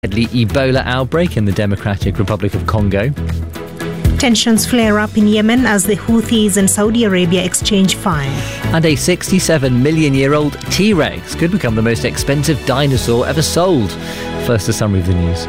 Deadly Ebola outbreak in the Democratic Republic of Congo. Tensions flare up in Yemen as the Houthis and Saudi Arabia exchange fire. And a 67-million-year-old T-Rex could become the most expensive dinosaur ever sold. First, a summary of the news.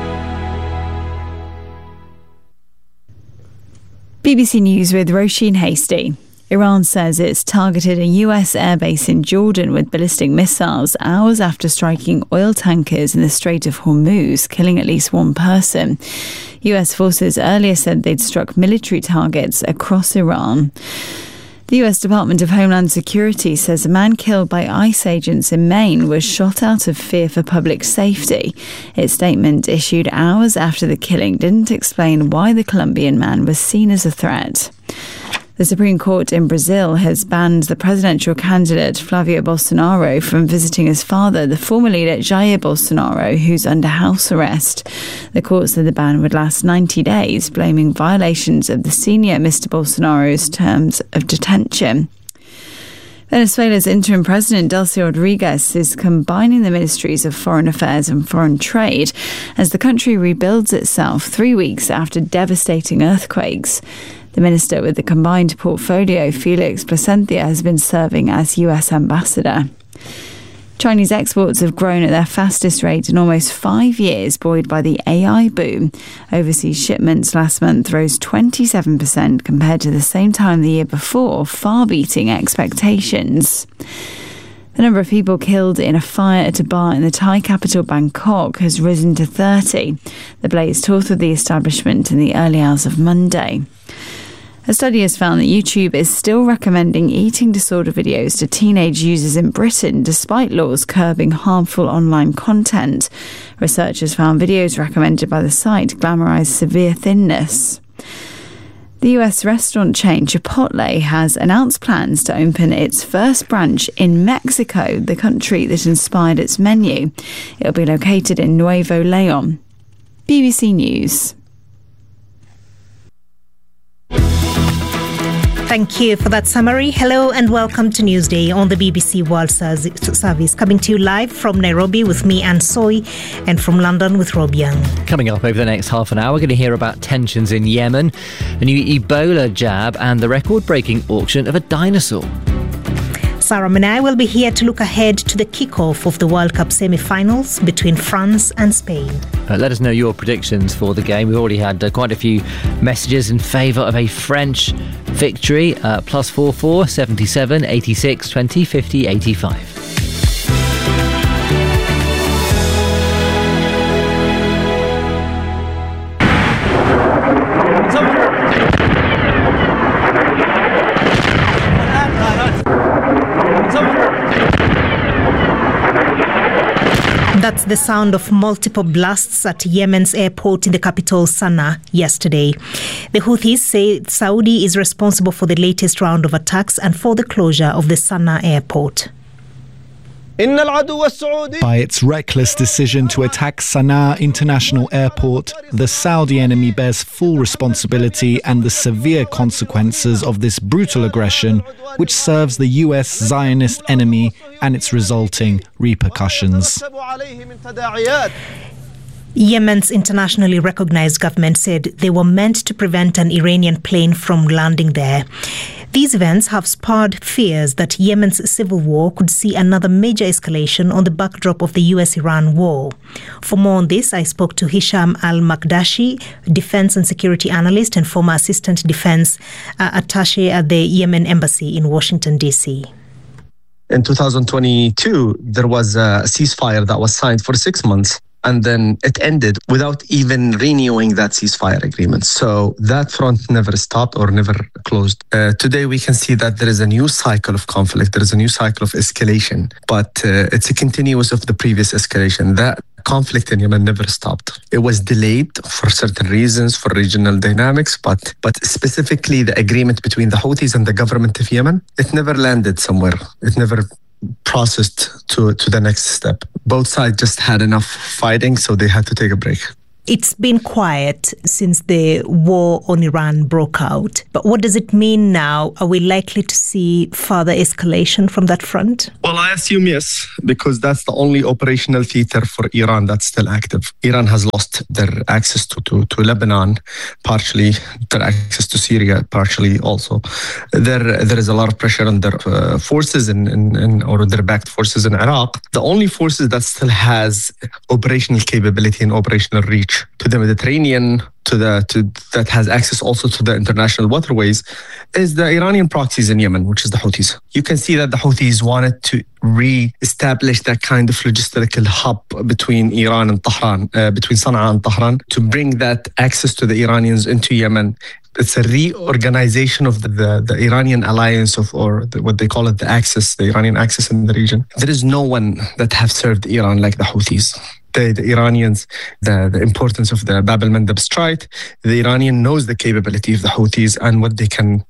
BBC News with Roisin Hasty. Iran says it's targeted a US airbase in Jordan with ballistic missiles hours after striking oil tankers in the Strait of Hormuz, killing at least one person. US forces earlier said they'd struck military targets across Iran. The US Department of Homeland Security says a man killed by ICE agents in Maine was shot out of fear for public safety. Its statement, issued hours after the killing, didn't explain why the Colombian man was seen as a threat. The Supreme Court in Brazil has banned the presidential candidate Flavio Bolsonaro from visiting his father, the former leader Jair Bolsonaro, who's under house arrest. The court said the ban would last 90 days, blaming violations of the senior Mr. Bolsonaro's terms of detention. Venezuela's interim president, Delcy Rodriguez, is combining the ministries of foreign affairs and foreign trade as the country rebuilds itself 3 weeks after devastating earthquakes. The minister with the combined portfolio, Felix Placencia, has been serving as US ambassador. Chinese exports have grown at their fastest rate in almost 5 years, buoyed by the AI boom. Overseas shipments last month rose 27% compared to the same time the year before, far beating expectations. The number of people killed in a fire at a bar in the Thai capital Bangkok has risen to 30. The blaze tore through the establishment in the early hours of Monday. A study has found that YouTube is still recommending eating disorder videos to teenage users in Britain, despite laws curbing harmful online content. Researchers found videos recommended by the site glamorise severe thinness. The US restaurant chain Chipotle has announced plans to open its first branch in Mexico, the country that inspired its menu. It'll be located in Nuevo León. BBC News. Thank you for that summary. Hello and welcome to Newsday on the BBC World Service, coming to you live from Nairobi with me, Anne Soy, and from London with Rob Young. Coming up over the next half an hour, we're going to hear about tensions in Yemen, a new Ebola jab, and the record-breaking auction of a dinosaur. Sarah Menai will be here to look ahead to the kick-off of the World Cup semi-finals between France and Spain. Let us know your predictions for the game. We've already had quite a few messages in favour of a French victory. +44 77 86 20 50 85. That's the sound of multiple blasts at Yemen's airport in the capital Sana'a yesterday. The Houthis say Saudi is responsible for the latest round of attacks and for the closure of the Sana'a airport. By its reckless decision to attack Sana'a International Airport, the Saudi enemy bears full responsibility and the severe consequences of this brutal aggression, which serves the US Zionist enemy and its resulting repercussions. Yemen's internationally recognized government said they were meant to prevent an Iranian plane from landing there. These events have spurred fears that Yemen's civil war could see another major escalation on the backdrop of the US-Iran war. For more on this, I spoke to Hisham Al-Makdashi, defense and security analyst and former assistant defense attaché at the Yemen embassy in Washington, D.C. In 2022, there was a ceasefire that was signed for 6 months. And then it ended without even renewing that ceasefire agreement. So that front never stopped or never closed. Today, we can see that there is a new cycle of conflict. There is a new cycle of escalation, but it's a continuous of the previous escalation. That conflict in Yemen never stopped. It was delayed for certain reasons, for regional dynamics, but specifically the agreement between the Houthis and the government of Yemen, it never landed somewhere. It never processed to the next step. Both sides just had enough fighting, so they had to take a break. It's been quiet since the war on Iran broke out. But what does it mean now? Are we likely to see further escalation from that front? Well, I assume yes, because that's the only operational theater for Iran that's still active. Iran has lost their access to Lebanon, partially, their access to Syria, partially also. There is a lot of pressure on their forces or their backed forces in Iraq. The only forces that still has operational capability and operational reach to the Mediterranean, that has access also to the international waterways, is the Iranian proxies in Yemen, which is the Houthis. You can see that the Houthis wanted to re-establish that kind of logistical hub between Iran and Tehran, between Sana'a and Tehran, to bring that access to the Iranians into Yemen. It's a reorganization of the Iranian alliance what they call it, the Iranian axis in the region. There is no one that have served Iran like the Houthis. The Iranians, the importance of the Bab el-Mandeb Strait, the Iranian knows the capability of the Houthis and what they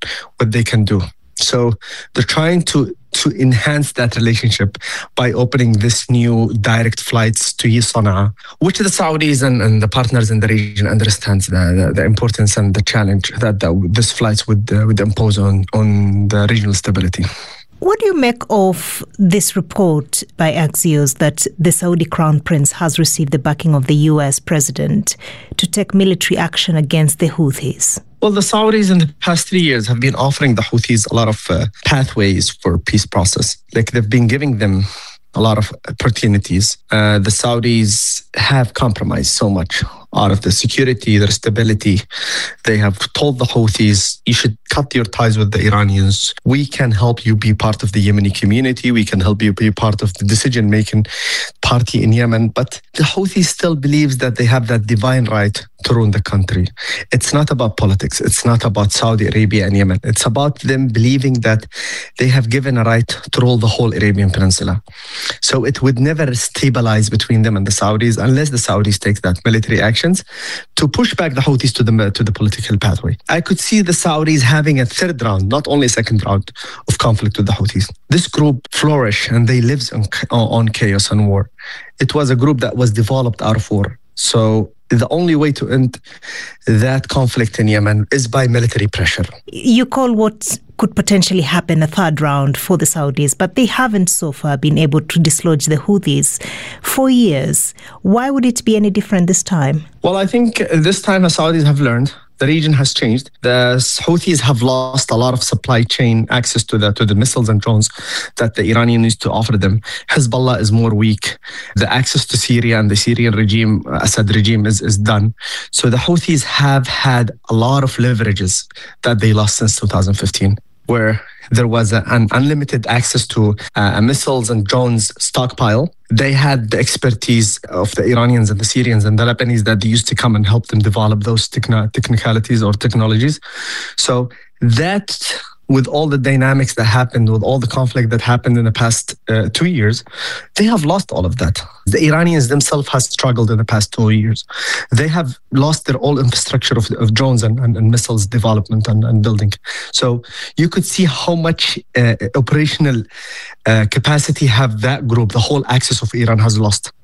can do. So they're trying to enhance that relationship by opening this new direct flights to Sana'a, which the Saudis and the partners in the region understands the importance and the challenge that these flights would impose on the regional stability. What do you make of this report by Axios that the Saudi Crown Prince has received the backing of the US president to take military action against the Houthis? Well, the Saudis in the past 3 years have been offering the Houthis a lot of pathways for peace process. Like they've been giving them a lot of opportunities. The Saudis have compromised so much out of the security, their stability. They have told the Houthis, you should cut your ties with the Iranians. We can help you be part of the Yemeni community. We can help you be part of the decision-making party in Yemen. But the Houthis still believes that they have that divine right to run the country. It's not about politics. It's not about Saudi Arabia and Yemen. It's about them believing that they have given a right to rule the whole Arabian Peninsula. So it would never stabilize between them and the Saudis unless the Saudis take that military actions to push back the Houthis to the political pathway. I could see the Saudis having a third round, not only a second round of conflict with the Houthis. This group flourished and they lived on chaos and war. It was a group that was developed out of war. So the only way to end that conflict in Yemen is by military pressure. You call what could potentially happen a third round for the Saudis, but they haven't so far been able to dislodge the Houthis for years. Why would it be any different this time? Well, I think this time the Saudis have learned. The region has changed. The Houthis have lost a lot of supply chain access to the missiles and drones that the Iranian used to offer them. Hezbollah is more weak. The access to Syria and the Syrian regime, Assad regime, is done. So the Houthis have had a lot of leverages that they lost since 2015, where there was an unlimited access to missiles and drones stockpile. They had the expertise of the Iranians and the Syrians and the Lebanese that they used to come and help them develop those technicalities or technologies. So that, with all the dynamics that happened, with all the conflict that happened in the past 2 years, they have lost all of that. The Iranians themselves have struggled in the past 2 years. They have lost their whole infrastructure of drones and missiles development and building. So you could see how much operational capacity have that group, the whole axis of Iran has lost.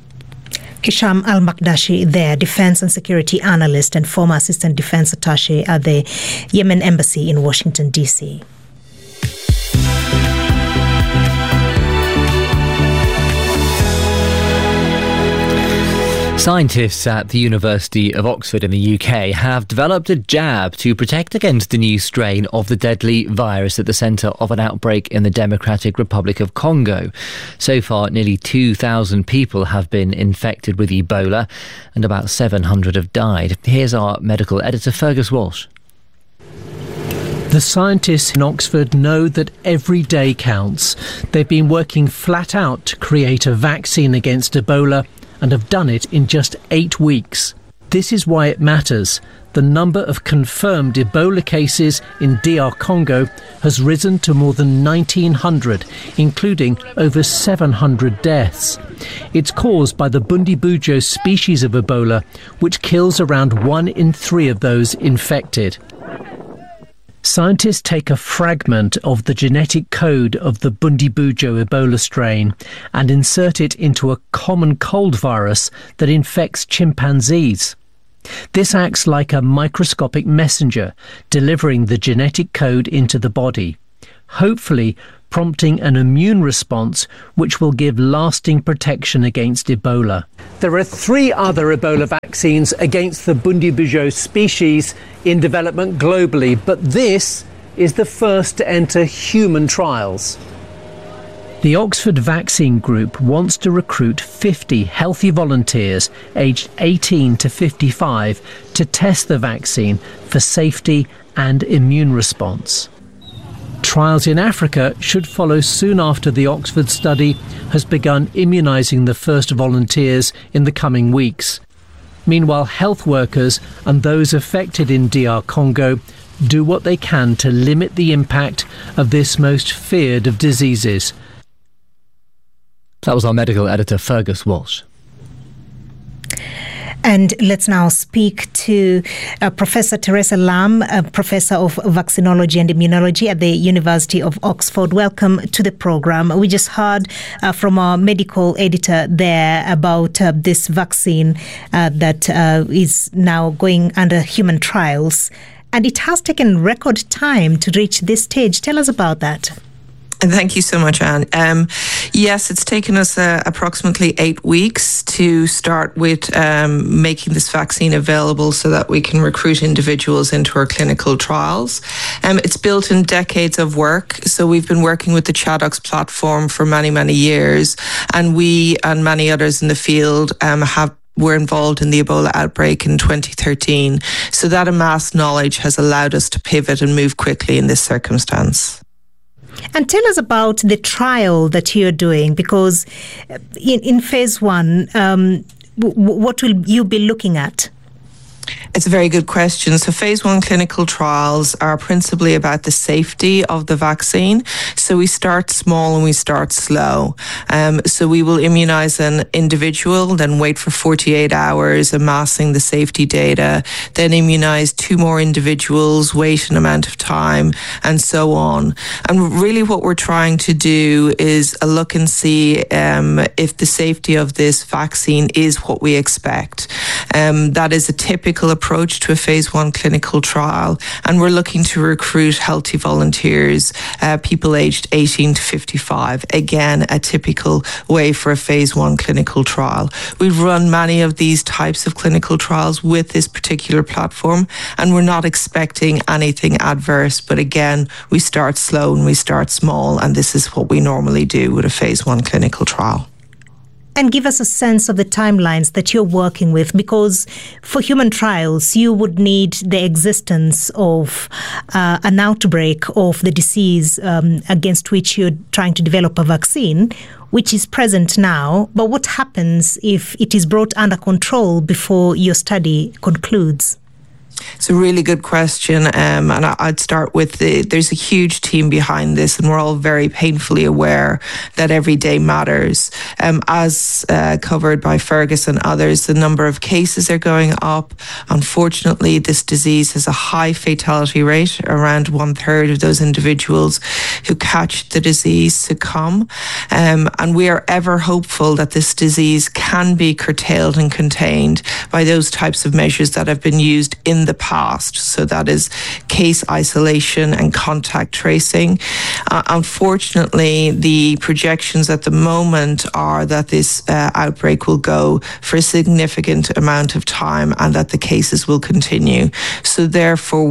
Hisham Al-Makdashi there, defense and security analyst and former assistant defense attaché at the Yemen Embassy in Washington, D.C. Scientists at the University of Oxford in the UK have developed a jab to protect against the new strain of the deadly virus at the centre of an outbreak in the Democratic Republic of Congo. So far, nearly 2,000 people have been infected with Ebola and about 700 have died. Here's our medical editor, Fergus Walsh. The scientists in Oxford know that every day counts. They've been working flat out to create a vaccine against Ebola and have done it in just 8 weeks. This is why it matters. The number of confirmed Ebola cases in DR Congo has risen to more than 1,900, including over 700 deaths. It's caused by the Bundibugyo species of Ebola, which kills around 1 in 3 of those infected. Scientists take a fragment of the genetic code of the Bundibugyo Ebola strain and insert it into a common cold virus that infects chimpanzees. This acts like a microscopic messenger, delivering the genetic code into the body, hopefully prompting an immune response which will give lasting protection against Ebola. There are 3 other Ebola vaccines against the Bundibugyo species in development globally, but this is the first to enter human trials. The Oxford Vaccine Group wants to recruit 50 healthy volunteers aged 18 to 55 to test the vaccine for safety and immune response. Trials in Africa should follow soon after the Oxford study has begun immunising the first volunteers in the coming weeks. Meanwhile, health workers and those affected in DR Congo do what they can to limit the impact of this most feared of diseases. That was our medical editor, Fergus Walsh. And let's now speak to Professor Teresa Lam, Professor of Vaccinology and Immunology at the University of Oxford. Welcome to the program. We just heard from our medical editor there about this vaccine that is now going under human trials. And it has taken record time to reach this stage. Tell us about that. And thank you so much, Anne. Yes, it's taken us approximately 8 weeks to start with making this vaccine available so that we can recruit individuals into our clinical trials. It's built in decades of work. So we've been working with the ChAdOx platform for many, many years. And we and many others in the field were involved in the Ebola outbreak in 2013. So that amassed knowledge has allowed us to pivot and move quickly in this circumstance. And tell us about the trial that you're doing, because in phase 1, what will you be looking at? It's a very good question. So phase 1 clinical trials are principally about the safety of the vaccine. So we start small and we start slow. So we will immunize an individual, then wait for 48 hours, amassing the safety data, then immunize 2 more individuals, wait an amount of time, and so on. And really what we're trying to do is a look and see if the safety of this vaccine is what we expect. That is a typical approach to a phase 1 clinical trial, and we're looking to recruit healthy volunteers, people aged 18 to 55. Again, a typical way for a phase 1 clinical trial. We've run many of these types of clinical trials with this particular platform, and we're not expecting anything adverse. But again, we start slow and we start small, and this is what we normally do with a phase 1 clinical trial. And give us a sense of the timelines that you're working with, because for human trials, you would need the existence of an outbreak of the disease against which you're trying to develop a vaccine, which is present now. But what happens if it is brought under control before your study concludes? It's a really good question, and I'd start with there's a huge team behind this, and we're all very painfully aware that every day matters. As covered by Fergus and others, the number of cases are going up. Unfortunately, this disease has a high fatality rate. Around 1/3 of those individuals who catch the disease succumb. And we are ever hopeful that this disease can be curtailed and contained by those types of measures that have been used in the past. So that is case isolation and contact tracing. Unfortunately, the projections at the moment are that this outbreak will go for a significant amount of time and that the cases will continue. So therefore,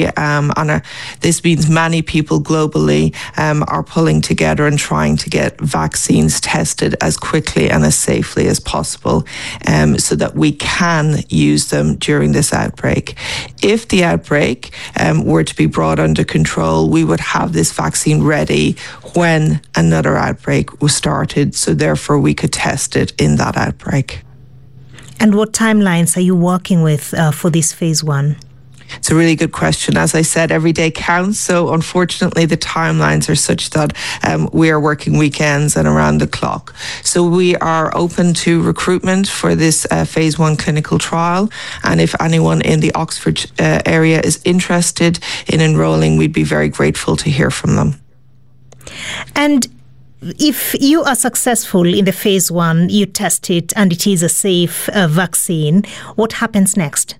this means many people globally are pulling together and trying to get vaccines tested as quickly and as safely as possible so that we can use them during this outbreak. If the outbreak were to be brought under control, we would have this vaccine ready when another outbreak was started, so therefore we could test it in that outbreak. And what timelines are you working with for this phase 1? It's a really good question. As I said, every day counts. So unfortunately, the timelines are such that we are working weekends and around the clock. So we are open to recruitment for this phase 1 clinical trial. And if anyone in the Oxford area is interested in enrolling, we'd be very grateful to hear from them. And if you are successful in the phase 1, you test it and it is a safe vaccine, what happens next?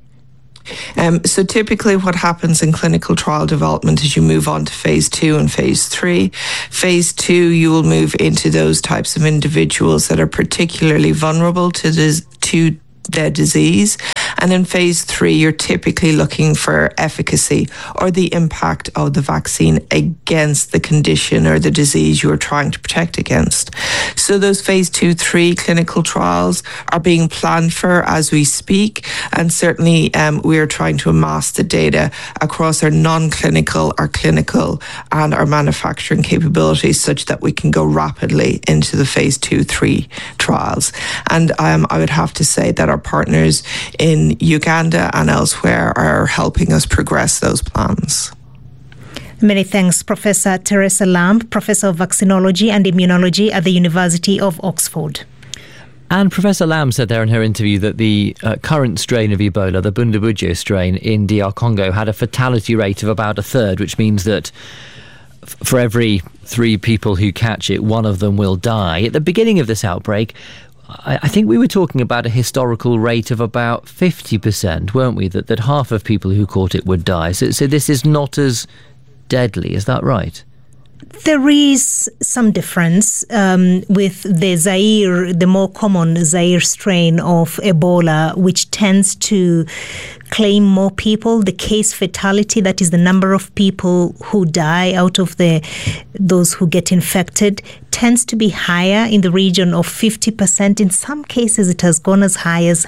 So typically what happens in clinical trial development is you move on to phase 2 and phase 3. Phase 2, you will move into those types of individuals that are particularly vulnerable to their disease. And in phase 3, you're typically looking for efficacy or the impact of the vaccine against the condition or the disease you're trying to protect against. So those phase 2, 3 clinical trials are being planned for as we speak. And certainly we are trying to amass the data across our non-clinical, our clinical and our manufacturing capabilities such that we can go rapidly into the phase 2, 3 trials. And I would have to say that our partners in Uganda and elsewhere are helping us progress those plans. Many thanks, Professor Teresa Lamb, Professor of Vaccinology and Immunology at the University of Oxford. And Professor Lamb said there in her interview that the current strain of Ebola, the Bundibugyo strain in DR Congo, had a fatality rate of about a third, which means that for every 3 people who catch it, 1 of them will die. At the beginning of this outbreak, I think we were talking about a historical rate of about 50%, weren't we? That half of people who caught it would die. So this is not as deadly, is that right? There is some difference with the Zaire, the more common Zaire strain of Ebola, which tends to claim more people. The case fatality, that is the number of people who die out of those who get infected, tends to be higher in the region of 50%. In some cases, it has gone as high as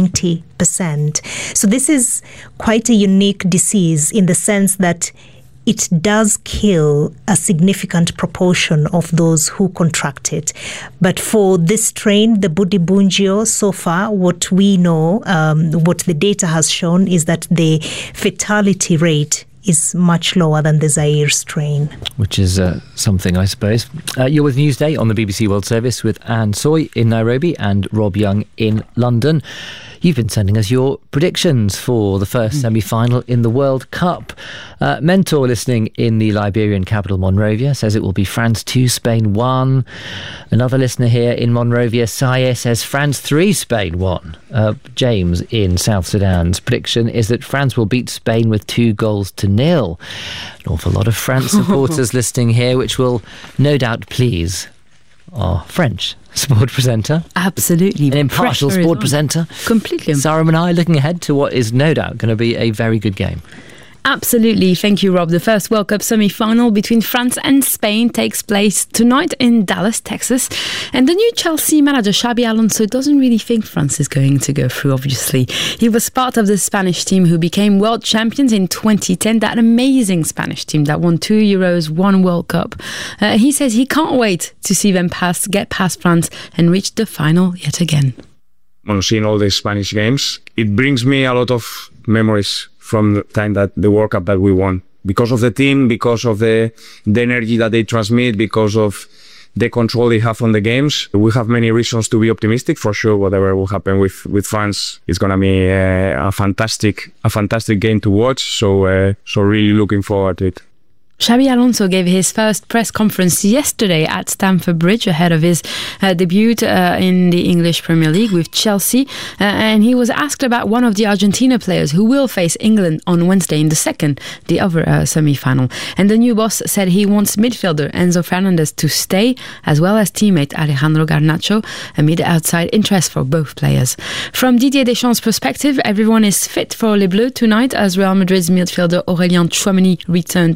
90%. So this is quite a unique disease in the sense that it does kill a significant proportion of those who contract it. But for this strain, the Bundibugyo, so far, what we know, what the data has shown is that the fatality rate is much lower than the Zaire strain. Which is something, I suppose. You're with Newsday on the BBC World Service with Anne Soy in Nairobi and Rob Young in London. You've been sending us your predictions for the first semi-final in the World Cup. Mentor listening in the Liberian capital Monrovia says it will be France 2, Spain 1. Another listener here in Monrovia, Saye, says France 3, Spain 1. James in South Sudan's prediction is that France will beat Spain with 2-0. An awful lot of France supporters listening here, which will no doubt please our French sport presenter. Absolutely. An impartial sport presenter. Completely. Sarah and I looking ahead to what is no doubt going to be a very good game. Absolutely. Thank you, Rob. The first World Cup semi-final between France and Spain takes place tonight in Dallas, Texas. And the new Chelsea manager, Xabi Alonso, doesn't really think France is going to go through, obviously. He was part of the Spanish team who became world champions in 2010, that amazing Spanish team that won 2 Euros, 1 World Cup. He says he can't wait to see them get past France and reach the final yet again. On seeing all the Spanish games, it brings me a lot of memories from the time that the World Cup that we won. Because of the team, because of the energy that they transmit, because of the control they have on the games. We have many reasons to be optimistic. For sure, whatever will happen with France is going to be a fantastic game to watch. So really looking forward to it. Xabi Alonso gave his first press conference yesterday at Stamford Bridge ahead of his debut in the English Premier League with Chelsea. And he was asked about one of the Argentina players who will face England on Wednesday in the other semi-final. And the new boss said he wants midfielder Enzo Fernandez to stay, as well as teammate Alejandro Garnacho, amid outside interest for both players. From Didier Deschamps' perspective, everyone is fit for Les Bleus tonight as Real Madrid's midfielder Aurélien Tchouameni returned to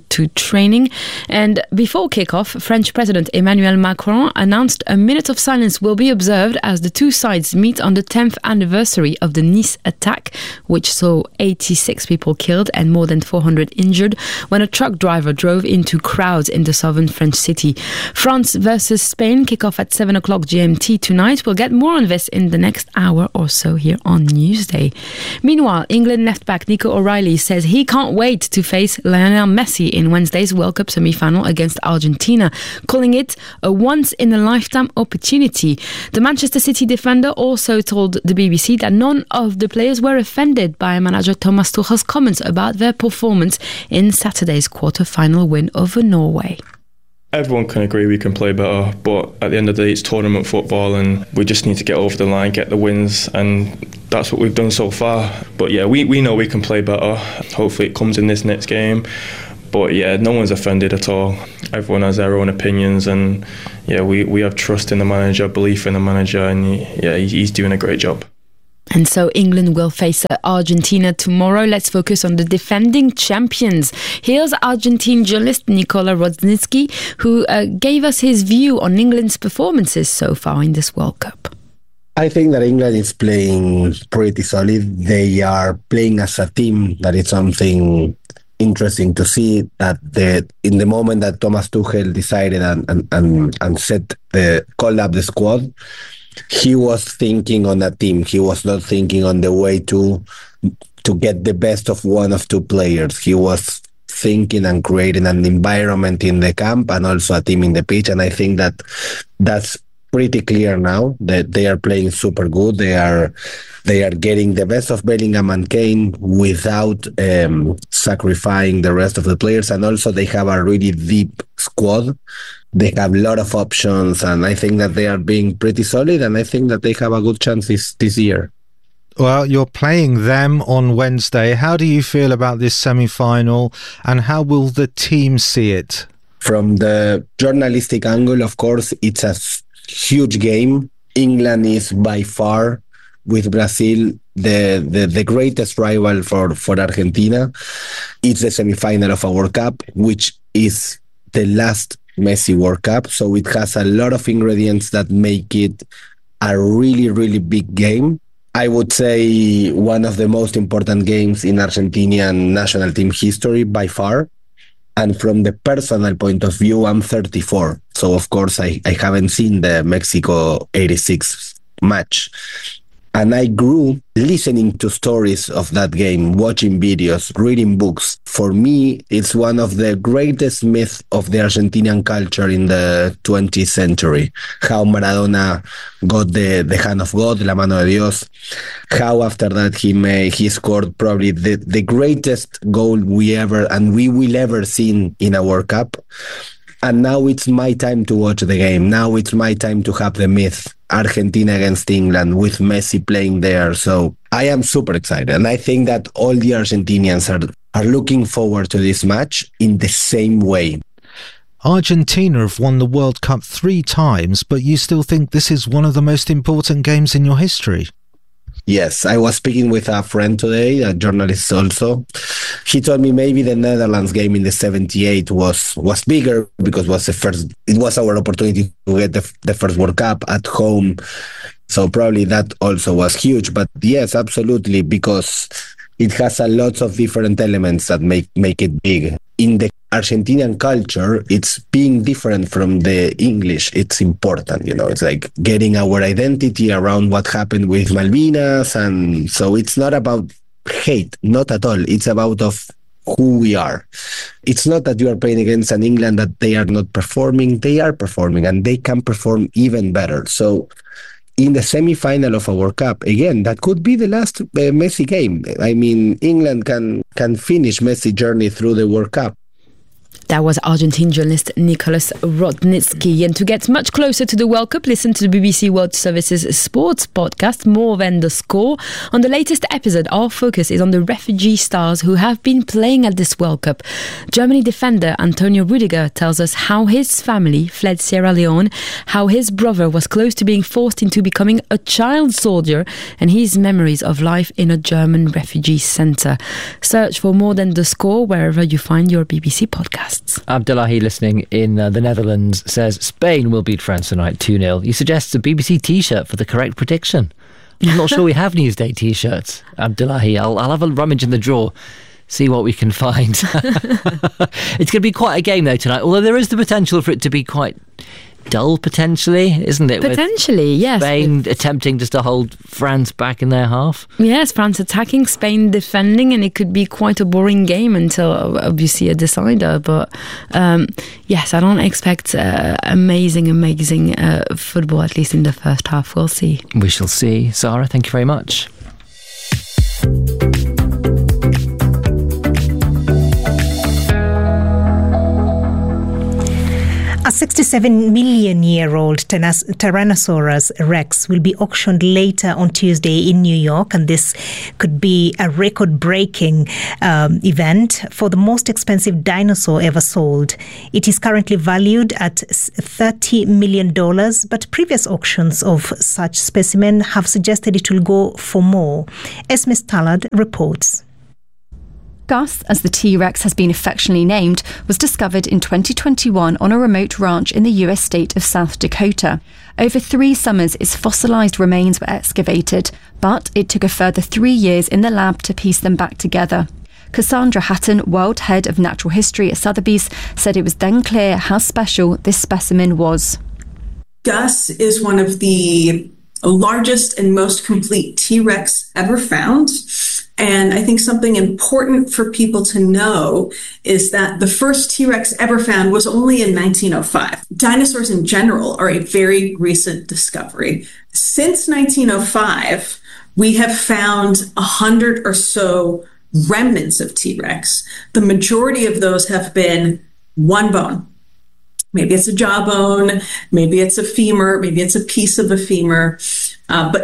training. And before kickoff, French President Emmanuel Macron announced a minute of silence will be observed as the two sides meet on the 10th anniversary of the Nice attack, which saw 86 people killed and more than 400 injured when a truck driver drove into crowds in the southern French city. France versus Spain kick off at 7 o'clock GMT tonight. We'll get more on this in the next hour or so here on Newsday. Meanwhile, England left-back Nico O'Reilly says he can't wait to face Lionel Messi in Wednesday's World Cup semi-final against Argentina, calling it a once-in-a-lifetime opportunity. The Manchester City defender also told the BBC that none of the players were offended by manager Thomas Tuchel's comments about their performance in Saturday's quarter-final win over Norway. Everyone can agree we can play better, but at the end of the day it's tournament football and we just need to get over the line, get the wins, and that's what we've done so far. But yeah, we know we can play better. Hopefully it comes in this next game. But yeah, no one's offended at all. Everyone has their own opinions, and yeah, we have trust in the manager, belief in the manager, and he's doing a great job. And so England will face Argentina tomorrow. Let's focus on the defending champions. Here's Argentine journalist Nikola Rodnitsky, who gave us his view on England's performances so far in this World Cup. I think that England is playing pretty solid. They are playing as a team. That is something interesting to see, that in the moment that Thomas Tuchel decided and called up the squad, he was thinking on a team. He was not thinking on the way to get the best of one of two players. He was thinking and creating an environment in the camp and also a team in the pitch. And I think that that's pretty clear now, that they are playing super good. They are getting the best of Bellingham and Kane without sacrificing the rest of the players. And also they have a really deep squad. They have a lot of options, and I think that they are being pretty solid, and I think that they have a good chance this year. Well, you're playing them on Wednesday. How do you feel about this semi-final, and how will the team see it? From the journalistic angle, of course, it's a huge game. England is by far, with Brazil, the greatest rival for Argentina. It's the semi-final of a World Cup, which is the last Messi World Cup, so it has a lot of ingredients that make it a really, really big game. I would say one of the most important games in Argentinian national team history by far. And from the personal point of view, I'm 34, so of course I haven't seen the Mexico 86 match. And I grew listening to stories of that game, watching videos, reading books. For me, it's one of the greatest myths of the Argentinian culture in the 20th century. How Maradona got the hand of God, la mano de Dios. How after that he scored probably the greatest goal we will ever see in a World Cup. And now it's my time to watch the game. Now it's my time to have the myth. Argentina against England with Messi playing there. So I am super excited. And I think that all the Argentinians are looking forward to this match in the same way. Argentina have won the World Cup 3 times, but you still think this is one of the most important games in your history? Yes, I was speaking with a friend today, a journalist also. He told me maybe the Netherlands game in the 78 was bigger because it was our opportunity to get the first World Cup at home. So probably that also was huge. But yes, absolutely, because it has a lot of different elements that make it big. In the Argentinian culture, it's being different from the English. It's important, it's like getting our identity around what happened with Malvinas. And so it's not about hate, not at all. It's about of who we are. It's not that you are playing against an England that they are not performing. They are performing and they can perform even better. So in the semi-final of a World Cup, again, that could be the last Messi game. I mean, England can finish Messi's journey through the World Cup. That was Argentine journalist Nicholas Rodnitsky. And to get much closer to the World Cup, listen to the BBC World Service's sports podcast, More Than the Score. On the latest episode, our focus is on the refugee stars who have been playing at this World Cup. Germany defender Antonio Rüdiger tells us how his family fled Sierra Leone, how his brother was close to being forced into becoming a child soldier, and his memories of life in a German refugee centre. Search for More Than the Score wherever you find your BBC podcast. podcasts. Abdullahi, listening in the Netherlands, says Spain will beat France tonight 2-0. He suggests a BBC T-shirt for the correct prediction. I'm not sure we have Newsday T-shirts, Abdullahi. I'll have a rummage in the drawer, see what we can find. It's going to be quite a game, though, tonight, although there is the potential for it to be quite dull, potentially, isn't it? Potentially, yes. Spain attempting just to hold France back in their half. Yes, France attacking, Spain defending, and it could be quite a boring game until obviously a decider. But yes, I don't expect amazing football, at least in the first half. We'll see. We shall see. Sarah, thank you very much. A 67-million-year-old Tyrannosaurus Rex will be auctioned later on Tuesday in New York, and this could be a record-breaking event for the most expensive dinosaur ever sold. It is currently valued at $30 million, but previous auctions of such specimen have suggested it will go for more. Esme Stallard reports. Gus, as the T-Rex has been affectionately named, was discovered in 2021 on a remote ranch in the US state of South Dakota. Over 3 summers, its fossilised remains were excavated, but it took a further 3 years in the lab to piece them back together. Cassandra Hatton, World Head of Natural History at Sotheby's, said it was then clear how special this specimen was. Gus is one of the largest and most complete T-Rex ever found. And I think something important for people to know is that the first T-Rex ever found was only in 1905. Dinosaurs in general are a very recent discovery. Since 1905, we have found 100 or so remnants of T-Rex. The majority of those have been one bone. Maybe it's a jawbone, maybe it's a femur, maybe it's a piece of a femur, but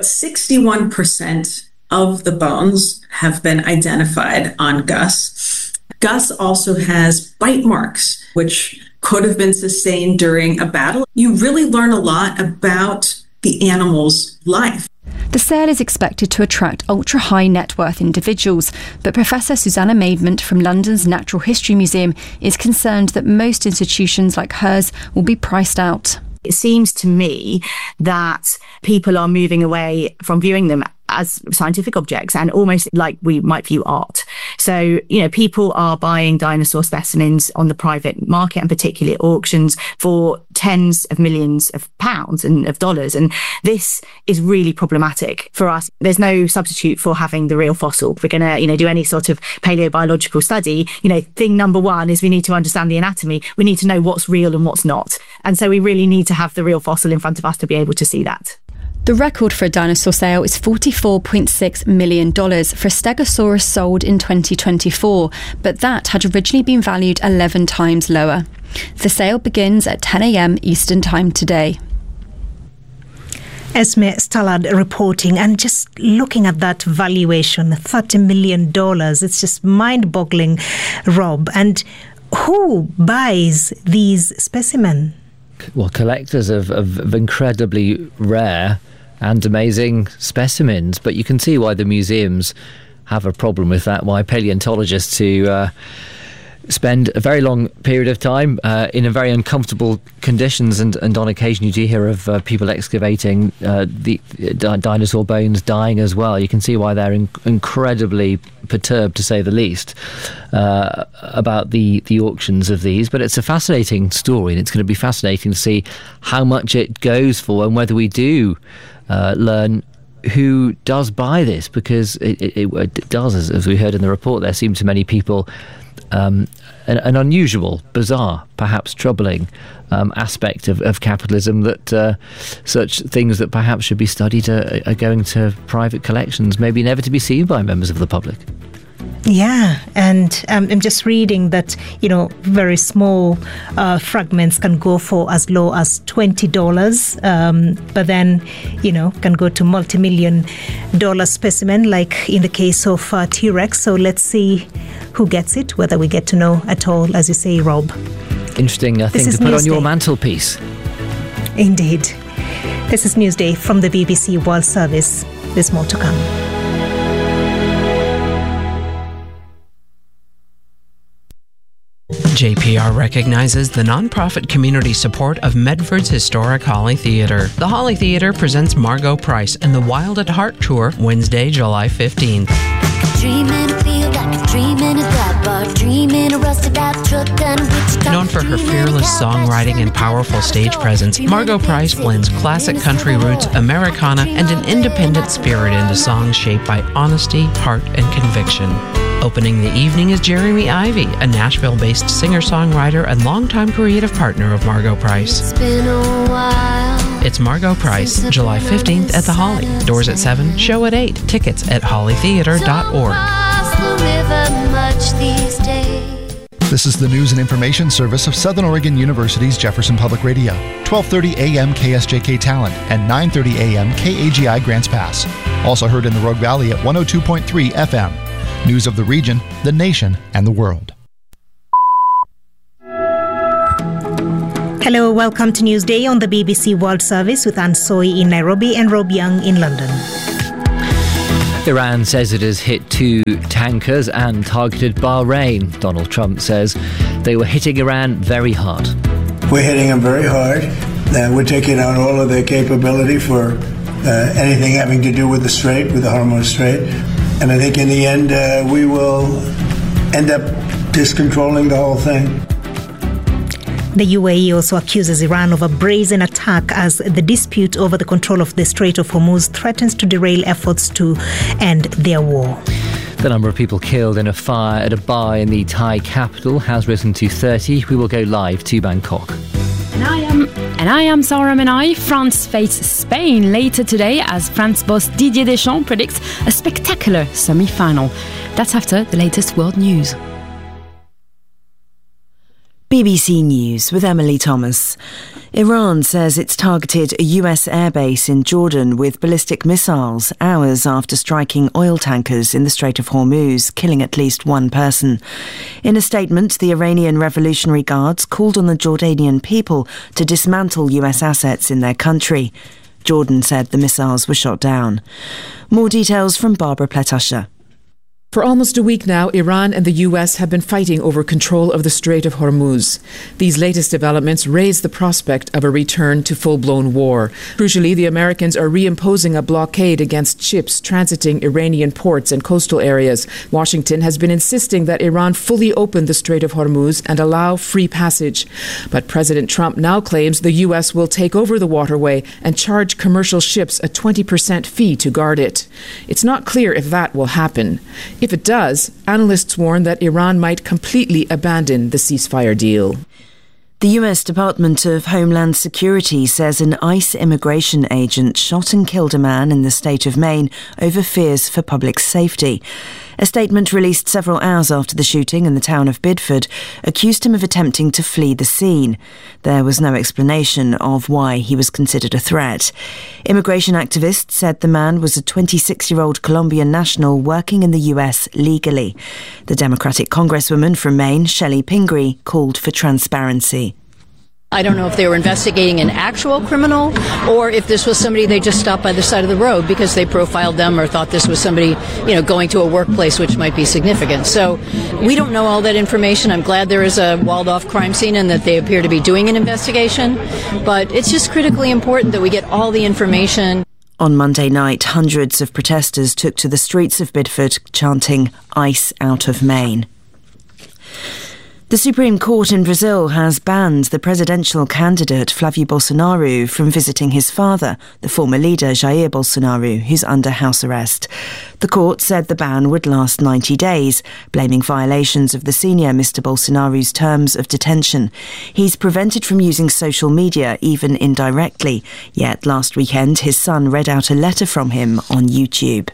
61% of the bones have been identified on Gus. Gus also has bite marks, which could have been sustained during a battle. You really learn a lot about the animal's life. The sale is expected to attract ultra-high net worth individuals, but Professor Susanna Maidment from London's Natural History Museum is concerned that most institutions like hers will be priced out. It seems to me that people are moving away from viewing them as scientific objects and almost like we might view art. So, people are buying dinosaur specimens on the private market and particularly at auctions for tens of millions of pounds and of dollars. And this is really problematic for us. There's no substitute for having the real fossil. If we're going to, do any sort of paleobiological study, thing number one is we need to understand the anatomy. We need to know what's real and what's not. And so we really need to have the real fossil in front of us to be able to see that. The record for a dinosaur sale is $44.6 million for a Stegosaurus sold in 2024, but that had originally been valued 11 times lower. The sale begins at 10 a.m. Eastern Time today. Esme Stallard reporting, and just looking at that valuation, $30 million, it's just mind-boggling, Rob. And who buys these specimens? Well, collectors of incredibly rare and amazing specimens, but you can see why the museums have a problem with that, why paleontologists who spend a very long period of time in a very uncomfortable conditions, and on occasion you do hear of people excavating the dinosaur bones dying as well. You can see why they're incredibly perturbed, to say the least, about the auctions of these. But it's a fascinating story, and it's going to be fascinating to see how much it goes for and whether we do learn who does buy this, because it does, as we heard in the report, there seem to many people an unusual, bizarre, perhaps troubling aspect of capitalism, that such things that perhaps should be studied are going to private collections, maybe never to be seen by members of the public. Yeah, and I'm just reading that, very small fragments can go for as low as $20, but then, can go to multi-million-dollar specimen, like in the case of T-Rex. So let's see who gets it, whether we get to know at all, as you say, Rob. Interesting thing to put on your mantelpiece. Indeed. This is Newsday from the BBC World Service. There's more to come. JPR recognizes the nonprofit community support of Medford's historic Holly Theatre. The Holly Theatre presents Margot Price and the Wild at Heart Tour Wednesday, July 15th. Known for her fearless songwriting and powerful stage presence, Margot Price blends classic country roots, Americana, and an independent spirit into songs shaped by honesty, heart, and conviction. Opening the evening is Jeremy Ivy, a Nashville-based singer-songwriter and longtime creative partner of Margot Price. It's Margot Price, July 15th at the Holly. Doors at 7, show at 8. Tickets at hollytheatre.org. This is the news and information service of Southern Oregon University's Jefferson Public Radio. 12:30 a.m. KSJK Talent and 9:30 a.m. KAGI Grants Pass. Also heard in the Rogue Valley at 102.3 FM. News of the region, the nation, and the world. Hello, welcome to Newsday on the BBC World Service with Ann Soy in Nairobi and Rob Young in London. Iran says it has hit 2 tankers and targeted Bahrain. Donald Trump says they were hitting Iran very hard. We're hitting them very hard. We're taking out all of their capability for anything having to do with the Strait, with the Hormuz Strait. And I think in the end, we will end up discontrolling the whole thing. The UAE also accuses Iran of a brazen attack as the dispute over the control of the Strait of Hormuz threatens to derail efforts to end their war. The number of people killed in a fire at a bar in the Thai capital has risen to 30. We will go live to Bangkok. And I am Sarah Menai. France faces Spain later today as France boss Didier Deschamps predicts a spectacular semi-final. That's after the latest world news. BBC News with Emily Thomas. Iran says it's targeted a US airbase in Jordan with ballistic missiles hours after striking oil tankers in the Strait of Hormuz, killing at least one person. In a statement, the Iranian Revolutionary Guards called on the Jordanian people to dismantle US assets in their country. Jordan said the missiles were shot down. More details from Barbara Pletusha. For almost a week now, Iran and the US have been fighting over control of the Strait of Hormuz. These latest developments raise the prospect of a return to full-blown war. Crucially, the Americans are reimposing a blockade against ships transiting Iranian ports and coastal areas. Washington has been insisting that Iran fully open the Strait of Hormuz and allow free passage. But President Trump now claims the US will take over the waterway and charge commercial ships a 20% fee to guard it. It's not clear if that will happen. If it does, analysts warn that Iran might completely abandon the ceasefire deal. The US Department of Homeland Security says an ICE immigration agent shot and killed a man in the state of Maine over fears for public safety. A statement released several hours after the shooting in the town of Bidford accused him of attempting to flee the scene. There was no explanation of why he was considered a threat. Immigration activists said the man was a 26-year-old Colombian national working in the US legally. The Democratic Congresswoman from Maine, Shelley Pingree, called for transparency. I don't know if they were investigating an actual criminal or if this was somebody they just stopped by the side of the road because they profiled them or thought this was somebody, going to a workplace, which might be significant. So we don't know all that information. I'm glad there is a walled-off crime scene and that they appear to be doing an investigation. But it's just critically important that we get all the information. On Monday night, hundreds of protesters took to the streets of Bidford chanting "ICE out of Maine." The Supreme Court in Brazil has banned the presidential candidate Flávio Bolsonaro from visiting his father, the former leader Jair Bolsonaro, who's under house arrest. The court said the ban would last 90 days, blaming violations of the senior Mr. Bolsonaro's terms of detention. He's prevented from using social media, even indirectly, yet last weekend his son read out a letter from him on YouTube.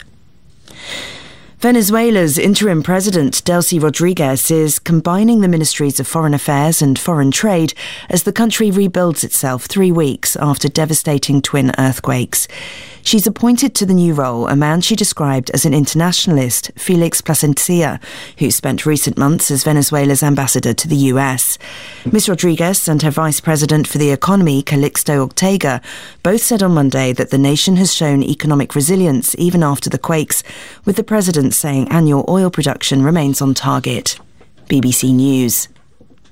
Venezuela's interim president, Delcy Rodriguez, is combining the ministries of foreign affairs and foreign trade as the country rebuilds itself 3 weeks after devastating twin earthquakes. She's appointed to the new role a man she described as an internationalist, Felix Plasencia, who spent recent months as Venezuela's ambassador to the US. Ms. Rodriguez and her vice president for the economy, Calixto Ortega, both said on Monday that the nation has shown economic resilience even after the quakes, with the president saying annual oil production remains on target. BBC News.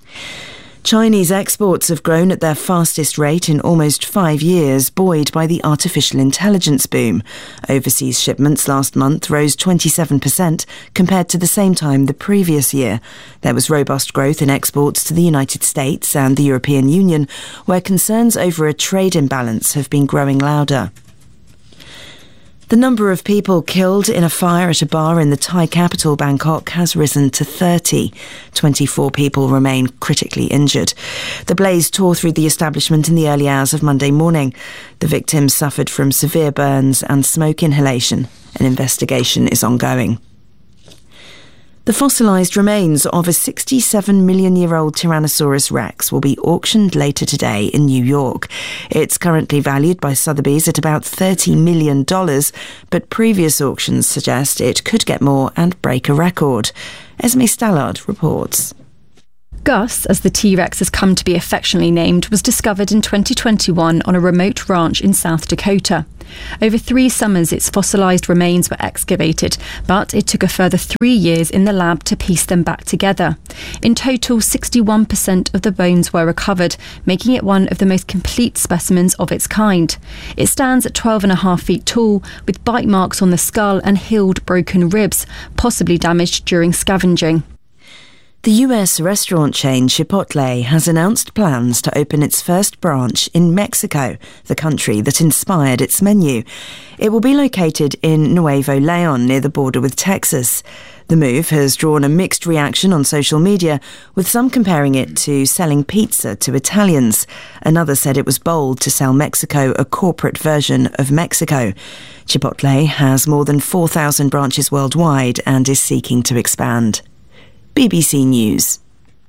Chinese exports have grown at their fastest rate in almost 5 years, buoyed by the artificial intelligence boom. Overseas shipments last month rose 27% compared to the same time the previous year. There was robust growth in exports to the United States and the European Union, where concerns over a trade imbalance have been growing louder. The number of people killed in a fire at a bar in the Thai capital, Bangkok, has risen to 30. 24 people remain critically injured. The blaze tore through the establishment in the early hours of Monday morning. The victims suffered from severe burns and smoke inhalation. An investigation is ongoing. The fossilised remains of a 67-million-year-old Tyrannosaurus rex will be auctioned later today in New York. It's currently valued by Sotheby's at about $30 million, but previous auctions suggest it could get more and break a record. Esme Stallard reports. Gus, as the T-Rex has come to be affectionately named, was discovered in 2021 on a remote ranch in South Dakota. Over 3 summers, its fossilised remains were excavated, but it took a further 3 years in the lab to piece them back together. In total, 61% of the bones were recovered, making it one of the most complete specimens of its kind. It stands at 12.5 feet tall, with bite marks on the skull and healed broken ribs, possibly damaged during scavenging. The US restaurant chain Chipotle has announced plans to open its first branch in Mexico, the country that inspired its menu. It will be located in Nuevo Leon, near the border with Texas. The move has drawn a mixed reaction on social media, with some comparing it to selling pizza to Italians. Another said it was bold to sell Mexico a corporate version of Mexico. Chipotle has more than 4,000 branches worldwide and is seeking to expand. BBC News.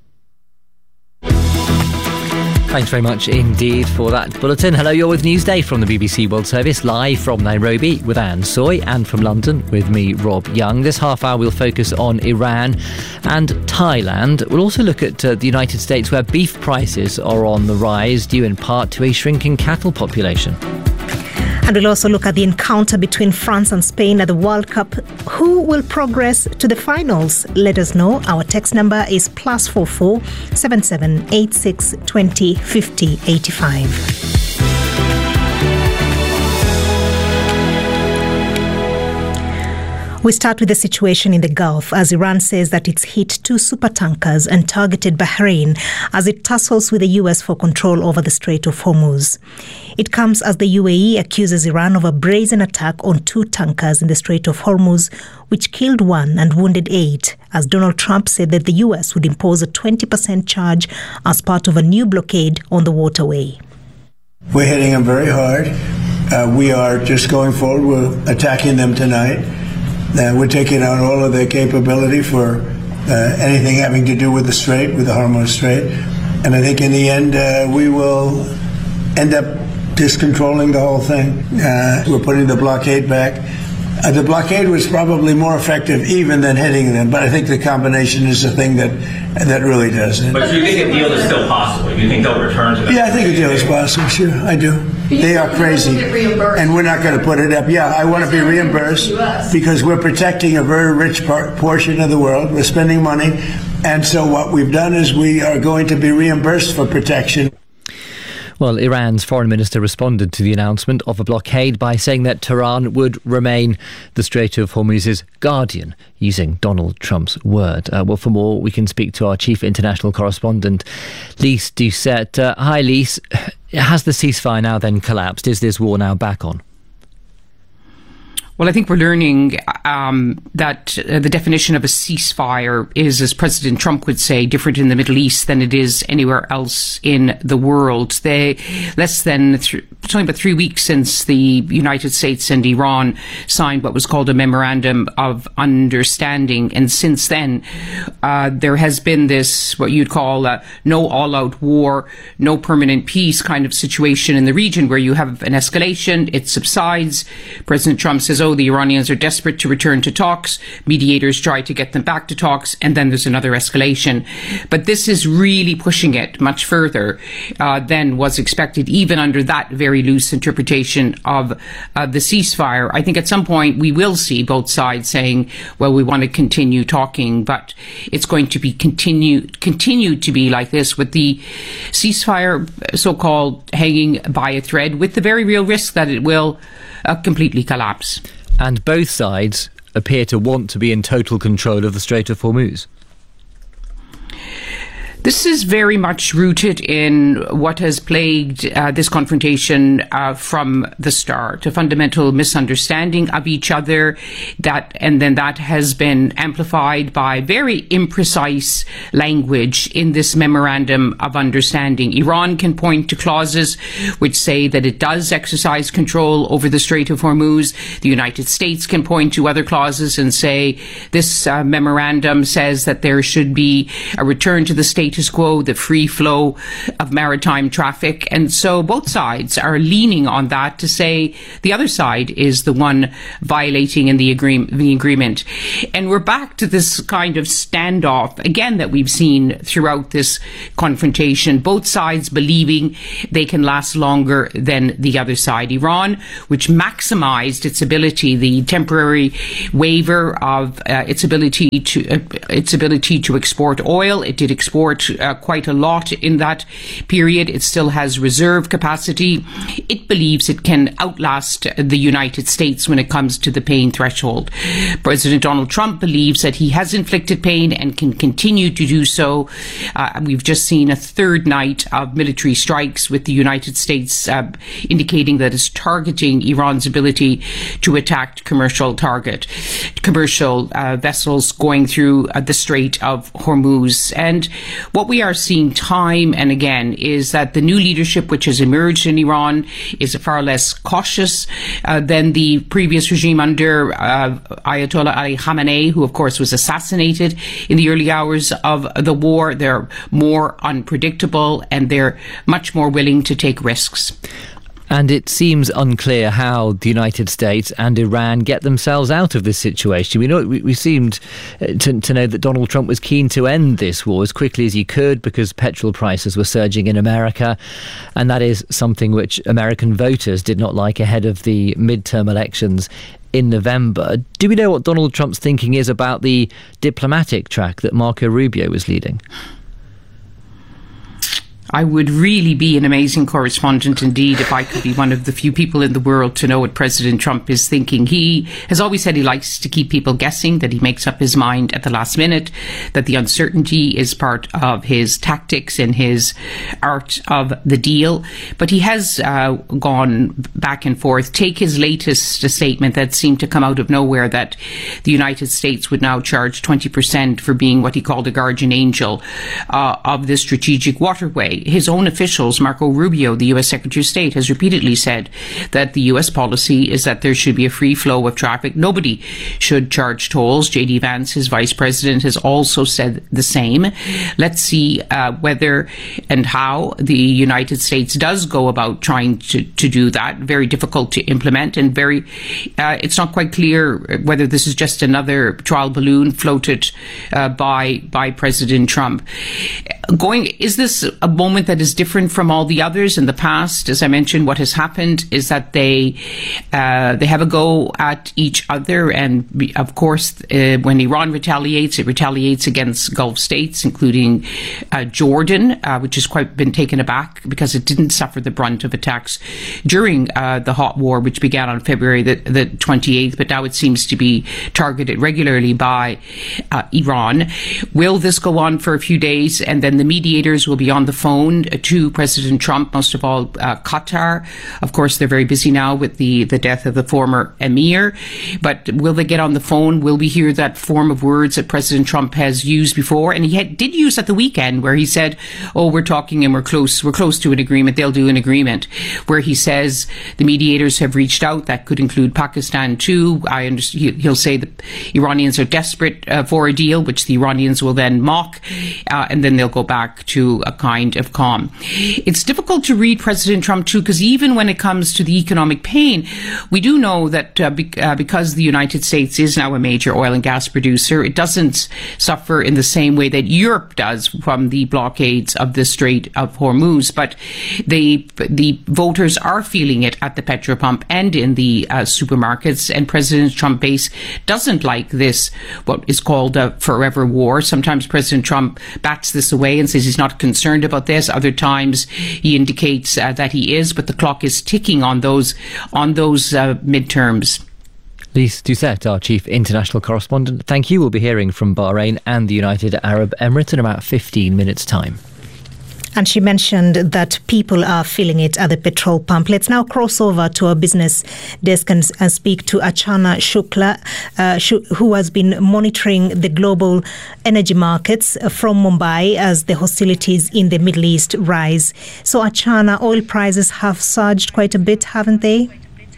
Thanks very much indeed for that bulletin. Hello, you're with Newsday from the BBC World Service, live from Nairobi with Anne Soy, and from London with me, Rob Young. This half hour we'll focus on Iran and Thailand. We'll also look at the United States, where beef prices are on the rise, due in part to a shrinking cattle population. And we'll also look at the encounter between France and Spain at the World Cup. Who will progress to the finals? Let us know. Our text number is +44 77 86 20 50 85. We start with the situation in the Gulf, as Iran says that it's hit 2 supertankers and targeted Bahrain as it tussles with the US for control over the Strait of Hormuz. It comes as the UAE accuses Iran of a brazen attack on 2 tankers in the Strait of Hormuz, which killed 1 and wounded 8, as Donald Trump said that the US would impose a 20% charge as part of a new blockade on the waterway. We're hitting them very hard. We are just going forward. We're attacking them tonight. We're taking out all of their capability for anything having to do with the Strait, with the Hormuz Strait. And I think in the end, we will end up just controlling the whole thing. We're putting the blockade back. The blockade was probably more effective even than hitting them, but I think the combination is the thing that really does it. But do you think a deal is still possible? Do you think they'll return to that? Yeah, I think a deal is possible, sure, I do. They are crazy, and we're not going to put it up. Yeah, I want to be reimbursed because we're protecting a very rich portion of the world. We're spending money, and so what we've done is we are going to be reimbursed for protection. Well, Iran's foreign minister responded to the announcement of a blockade by saying that Tehran would remain the Strait of Hormuz's guardian, using Donald Trump's word. Well, for more, we can speak to our chief international correspondent, Lise Doucette. Hi, Lise. Has the ceasefire now then collapsed? Is this war now back on? Well, I think we're learning that the definition of a ceasefire is, as President Trump would say, different in the Middle East than it is anywhere else in the world. Less than talking about 3 weeks since the United States and Iran signed what was called a memorandum of understanding, and since then there has been this what you'd call a no all-out war, no permanent peace kind of situation in the region, where you have an escalation, it subsides. President Trump says, know the Iranians are desperate to return to talks. Mediators try to get them back to talks, and then there's another escalation. But this is really pushing it much further than was expected, even under that very loose interpretation of the ceasefire. I think at some point we will see both sides saying, well, we want to continue talking, but it's going to be continue to be like this, with the ceasefire so-called hanging by a thread, with the very real risk that it will completely collapse. And both sides appear to want to be in total control of the Strait of Hormuz. This is very much rooted in what has plagued this confrontation from the start, a fundamental misunderstanding of each other, and then that has been amplified by very imprecise language in this memorandum of understanding. Iran can point to clauses which say that it does exercise control over the Strait of Hormuz. The United States can point to other clauses and say this memorandum says that there should be a return to the status quo, the free flow of maritime traffic. And so both sides are leaning on that to say the other side is the one violating in the agreement. And we're back to this kind of standoff, again, that we've seen throughout this confrontation, both sides believing they can last longer than the other side. Iran, which maximized its ability, the temporary waiver of its ability to export oil. It did export quite a lot in that period. It still has reserve capacity. It believes it can outlast the United States when it comes to the pain threshold. President Donald Trump believes that he has inflicted pain and can continue to do so. We've just seen a third night of military strikes, with the United States indicating that it's targeting Iran's ability to attack commercial vessels going through the Strait of Hormuz. And what we are seeing time and again is that the new leadership which has emerged in Iran is far less cautious than the previous regime under Ayatollah Ali Khamenei, who of course was assassinated in the early hours of the war. They're more unpredictable and they're much more willing to take risks. And it seems unclear how the United States and Iran get themselves out of this situation. We seemed to know that Donald Trump was keen to end this war as quickly as he could because petrol prices were surging in America. And that is something which American voters did not like ahead of the midterm elections in November. Do we know what Donald Trump's thinking is about the diplomatic track that Marco Rubio was leading? I would really be an amazing correspondent indeed if I could be one of the few people in the world to know what President Trump is thinking. He has always said he likes to keep people guessing, that he makes up his mind at the last minute, that the uncertainty is part of his tactics and his art of the deal. But he has gone back and forth. Take his latest statement that seemed to come out of nowhere, that the United States would now charge 20% for being what he called a guardian angel of the strategic waterway. His own officials, Marco Rubio, the U.S. Secretary of State, has repeatedly said that the U.S. policy is that there should be a free flow of traffic. Nobody should charge tolls. J.D. Vance, his vice president, has also said the same. Let's see whether and how the United States does go about trying to do that. Very difficult to implement, and it's not quite clear whether this is just another trial balloon floated by President Trump. Is this a moment that is different from all the others in the past? As I mentioned, what has happened is that they have a go at each other, and of course, when Iran retaliates, it retaliates against Gulf states, including Jordan, which has quite been taken aback because it didn't suffer the brunt of attacks during the hot war, which began on February the 28th, but now it seems to be targeted regularly by Iran. Will this go on for a few days, and then the mediators will be on the phone to President Trump, most of all Qatar? Of course, they're very busy now with the death of the former emir, but will they get on the phone? Will we hear that form of words that President Trump has used before? And he did use at the weekend, where he said, we're talking and we're close to an agreement, they'll do an agreement, where he says the mediators have reached out. That could include Pakistan too. I understand he'll say the Iranians are desperate for a deal, which the Iranians will then mock, and then they'll go back to a kind of calm. It's difficult to read President Trump too, because even when it comes to the economic pain, we do know that because the United States is now a major oil and gas producer, it doesn't suffer in the same way that Europe does from the blockades of the Strait of Hormuz. But the voters are feeling it at the petrol pump and in the supermarkets. And President Trump base doesn't like this, what is called a forever war. Sometimes President Trump bats this away and says he's not concerned about this. Other times he indicates that he is, but the clock is ticking on those midterms. Lise Doucette, our chief international correspondent, thank you. We'll be hearing from Bahrain and the United Arab Emirates in about 15 minutes' time. And she mentioned that people are feeling it at the petrol pump. Let's now cross over to our business desk and speak to Archana Shukla, who has been monitoring the global energy markets from Mumbai as the hostilities in the Middle East rise. So, Archana, oil prices have surged quite a bit, haven't they?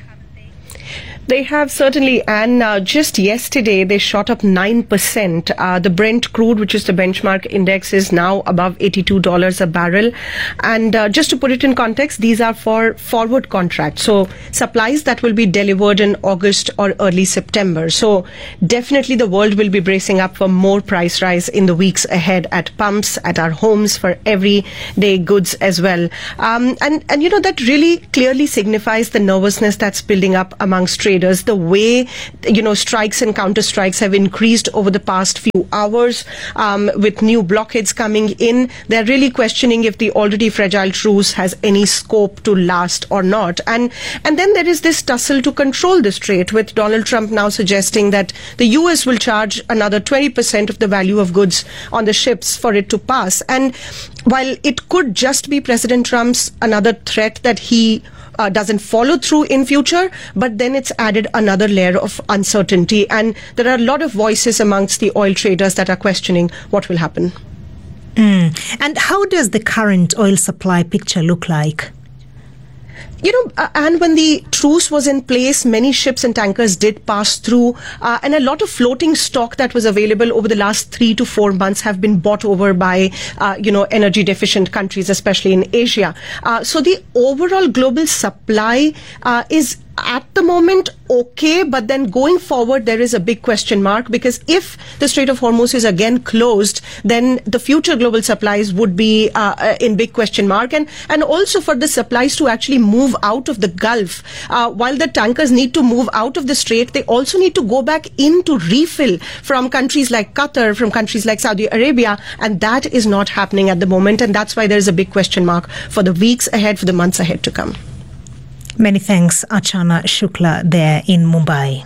They have certainly, and just yesterday they shot up 9%. The Brent crude, which is the benchmark index, is now above $82 a barrel. And just to put it in context, these are for forward contracts, so supplies that will be delivered in August or early September. So definitely the world will be bracing up for more price rise in the weeks ahead at pumps, at our homes, for everyday goods as well. And you know, that really clearly signifies the nervousness that's building up amongst traders. The way, you know, strikes and counter strikes have increased over the past few hours, with new blockades coming in. They're really questioning if the already fragile truce has any scope to last or not. And then there is this tussle to control the strait, with Donald Trump now suggesting that the US will charge another 20% of the value of goods on the ships for it to pass. And while it could just be President Trump's another threat that he doesn't follow through in future, but then it's added another layer of uncertainty. And there are a lot of voices amongst the oil traders that are questioning what will happen. And how does the current oil supply picture look like? You know, and when the truce was in place, many ships and tankers did pass through, and a lot of floating stock that was available over the last 3 to 4 months have been bought over by, energy deficient countries, especially in Asia. So the overall global supply is at the moment okay, but then going forward there is a big question mark, because if the Strait of Hormuz is again closed, then the future global supplies would be in big question mark, and also for the supplies to actually move out of the Gulf. While the tankers need to move out of the strait, they also need to go back in to refill from countries like Qatar, from countries like Saudi Arabia, and that is not happening at the moment, and that's why there is a big question mark for the weeks ahead, for the months ahead to come. Many thanks, Archana Shukla there in Mumbai.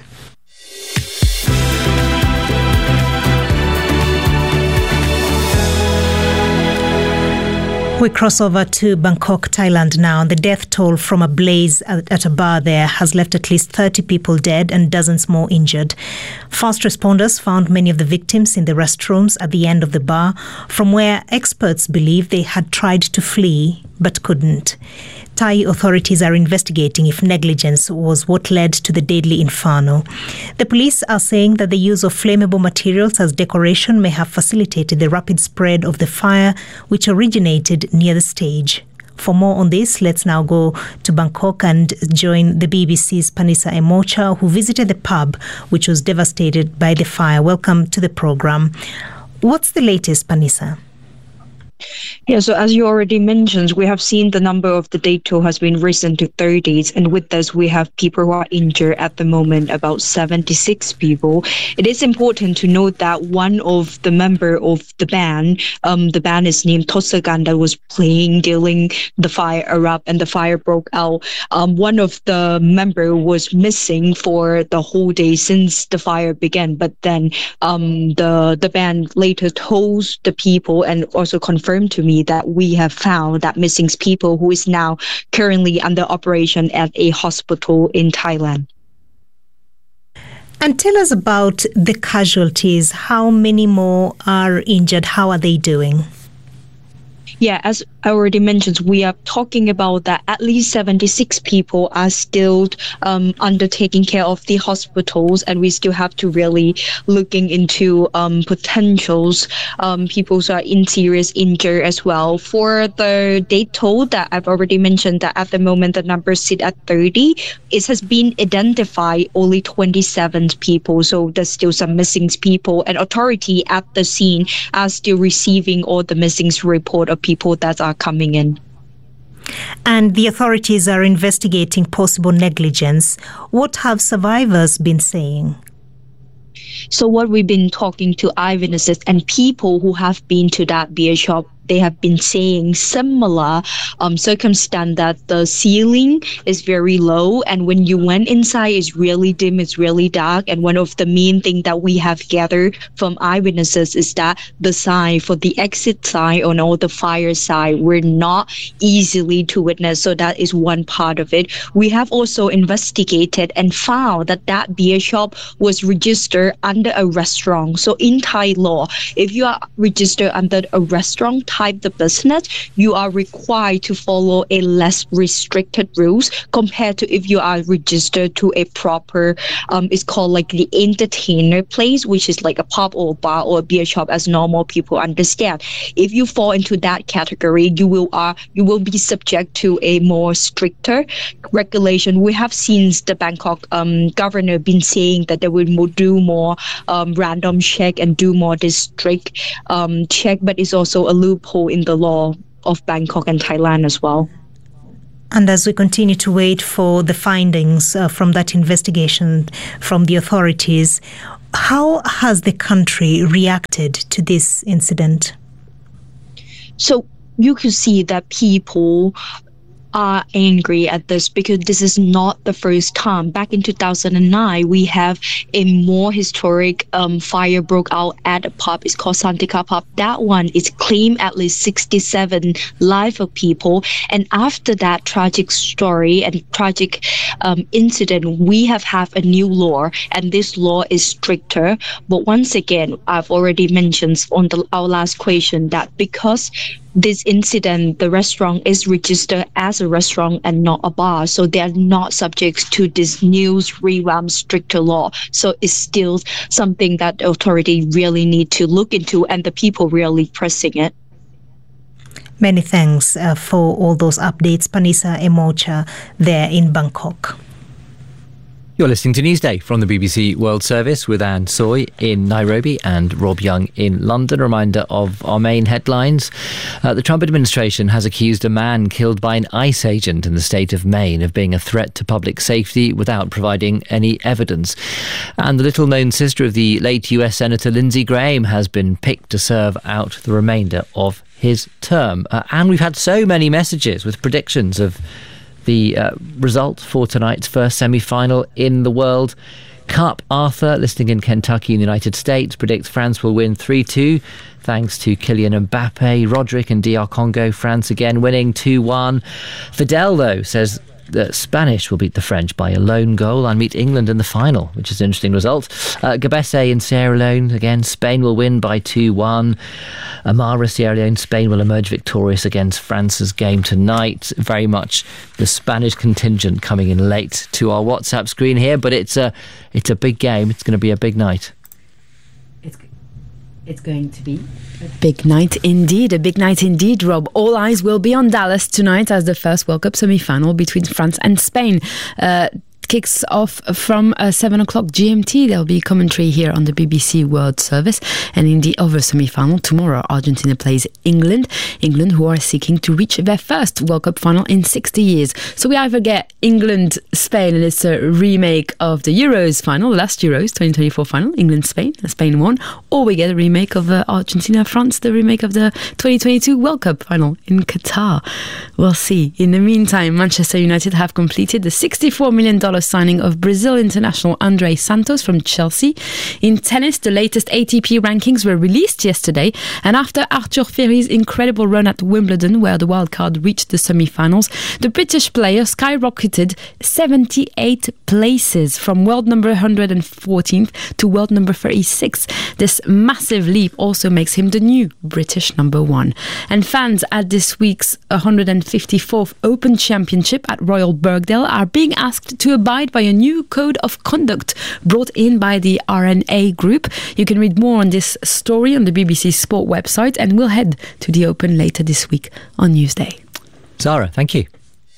We cross over to Bangkok, Thailand now. The death toll from a blaze at a bar there has left at least 30 people dead and dozens more injured. First responders found many of the victims in the restrooms at the end of the bar, from where experts believe they had tried to flee but couldn't. Thai authorities are investigating if negligence was what led to the deadly inferno. The police are saying that the use of flammable materials as decoration may have facilitated the rapid spread of the fire, which originated near the stage. For more on this, let's now go to Bangkok and join the BBC's Panisa Emocha, who visited the pub which was devastated by the fire. Welcome to the program. What's the latest, Panisa? Yeah, so as you already mentioned, we have seen the number of the death toll has been risen to 30s, and with this we have people who are injured at the moment, about 76 people. It is important to note that one of the member of the band is named Tosagan, that was playing during the fire erupt and the fire broke out. One of the member was missing for the whole day since the fire began, but then the band later told the people and also confirmed to me that we have found that missing people who is now currently under operation at a hospital in Thailand. And tell us about the casualties. How many more are injured? How are they doing? Yeah, as I already mentioned, we are talking about that at least 76 people are still undertaking care of the hospitals, and we still have to really looking into potentials people who are in serious injury as well. For the date toll that I've already mentioned, that at the moment the numbers sit at 30, it has been identified only 27 people, so there's still some missing people, and authority at the scene are still receiving all the missing report of people that are coming in. And the authorities are investigating possible negligence. What have survivors been saying? So what we've been talking to eyewitnesses and people who have been to that beer shop, they have been saying similar circumstance, that the ceiling is very low, and when you went inside, it's really dim, it's really dark. And one of the main things that we have gathered from eyewitnesses is that the sign for the exit sign on all the fire side were not easily to witness. So that is one part of it. We have also investigated and found that that beer shop was registered under a restaurant. So in Thai law, if you are registered under a restaurant type of business, you are required to follow a less restricted rules compared to if you are registered to a proper it's called like the entertainer place, which is like a pub or bar or a beer shop as normal people understand. If you fall into that category, you will be subject to a more stricter regulation. We have seen the Bangkok governor been saying that they will do more random check and do more district check, but it's also a loophole in the law of Bangkok and Thailand as well. And as we continue to wait for the findings from that investigation from the authorities, how has the country reacted to this incident? So you could see that people are angry at this because this is not the first time. Back in 2009, we have a more historic fire broke out at a pub. It's called Santika Pub. That one is claimed at least 67 lives of people. And after that tragic story and tragic incident, we have a new law, and this law is stricter. But once again, I've already mentioned on our last question that because this incident, the restaurant is registered as a restaurant and not a bar, so they are not subject to this new revamped stricter law. So it's still something that the authority really need to look into, and the people really pressing it. Many thanks for all those updates, Panisa Emocha there in Bangkok. You're listening to Newsday from the BBC World Service with Anne Soy in Nairobi and Rob Young in London. A reminder of our main headlines. The Trump administration has accused a man killed by an ICE agent in the state of Maine of being a threat to public safety without providing any evidence. And the little-known sister of the late US Senator Lindsey Graham has been picked to serve out the remainder of his term. And we've had so many messages with predictions of the result for tonight's first semi-final in the World Cup. Arthur, listening in Kentucky in the United States, predicts France will win 3-2 thanks to Kylian Mbappe. Roderick in DR Congo, France again winning 2-1. Fidel, though, says the Spanish will beat the French by a lone goal and meet England in the final, which is an interesting result. Gabese in Sierra Leone, again, Spain will win by 2-1. Amara, Sierra Leone, Spain will emerge victorious against France's game tonight. Very much the Spanish contingent coming in late to our WhatsApp screen here, but it's a big game. It's going to be a big night. It's going to be a big night indeed, Rob. All eyes will be on Dallas tonight as the first World Cup semi-final between France and Spain kicks off from 7 o'clock GMT. There'll be commentary here on the BBC World Service. And in the other semi-final tomorrow, Argentina plays England, who are seeking to reach their first World Cup final in 60 years. So we either get England-Spain, and it's a remake of the Euros final, last Euros 2024 final, England-Spain, Spain won, or we get a remake of Argentina-France, the remake of the 2022 World Cup final in Qatar. We'll see. In the meantime, Manchester United have completed the $64 million signing of Brazil international André Santos from Chelsea. In tennis, the latest ATP rankings were released yesterday, and after Arthur Feri's incredible run at Wimbledon, where the wildcard reached the semi-finals, the British player skyrocketed 78 places from world number 114th to world number 36. This massive leap also makes him the new British number one. And fans at this week's 154th Open Championship at Royal Birkdale are being asked to abide by a new code of conduct brought in by the RNA Group. You can read more on this story on the BBC Sport website, and we'll head to the Open later this week on Newsday. Zara, thank you.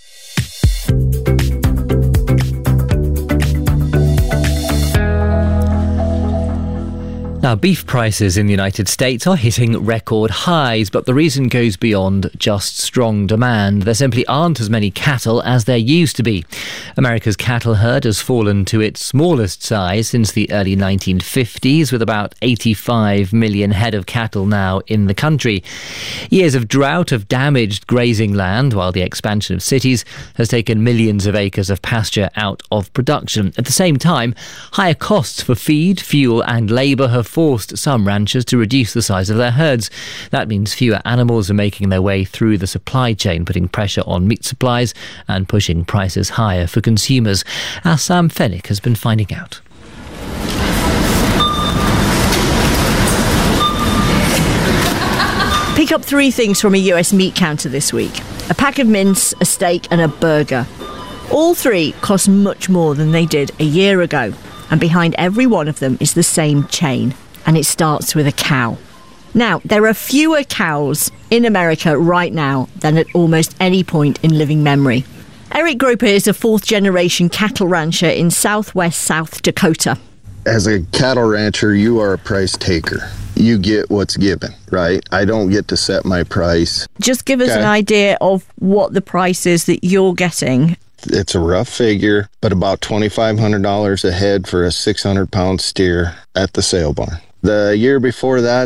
Now, beef prices in the United States are hitting record highs, but the reason goes beyond just strong demand. There simply aren't as many cattle as there used to be. America's cattle herd has fallen to its smallest size since the early 1950s, with about 85 million head of cattle now in the country. Years of drought have damaged grazing land, while the expansion of cities has taken millions of acres of pasture out of production. At the same time, higher costs for feed, fuel and labour have forced some ranchers to reduce the size of their herds. That means fewer animals are making their way through the supply chain, putting pressure on meat supplies and pushing prices higher for consumers, as Sam Fennick has been finding out. Pick up 3 things from a US meat counter this week: a pack of mince, a steak and a burger. All 3 cost much more than they did a year ago. And behind every one of them is the same chain, and it starts with a cow. Now, there are fewer cows in America right now than at almost any point in living memory. Eric Groper is a 4th-generation cattle rancher in southwest South Dakota. As a cattle rancher, you are a price taker. You get what's given, right? I don't get to set my price. Just give us an idea of what the price is that you're getting. It's a rough figure, but about $2,500 a head for a 600-pound steer at the sale barn. The year before that,